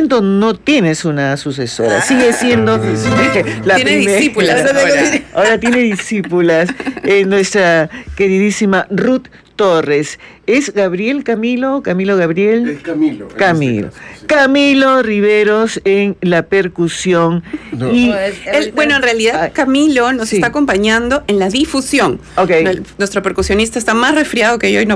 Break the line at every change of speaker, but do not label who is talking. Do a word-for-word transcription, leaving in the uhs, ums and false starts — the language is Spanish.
tanto, no tienes una sucesora. Sigue siendo la
tiene
primer...
discípulas ahora.
Ahora tiene discípulas. Eh, nuestra queridísima Ruth Torres. ¿Es Gabriel Camilo? ¿Camilo Gabriel?
Es Camilo.
Camilo.
En este caso, sí.
Camilo Riveros en la percusión.
No.
Y
Él, bueno, en realidad Camilo nos
sí.
está acompañando en la difusión.
Okay.
Nuestro percusionista está más resfriado que yo y no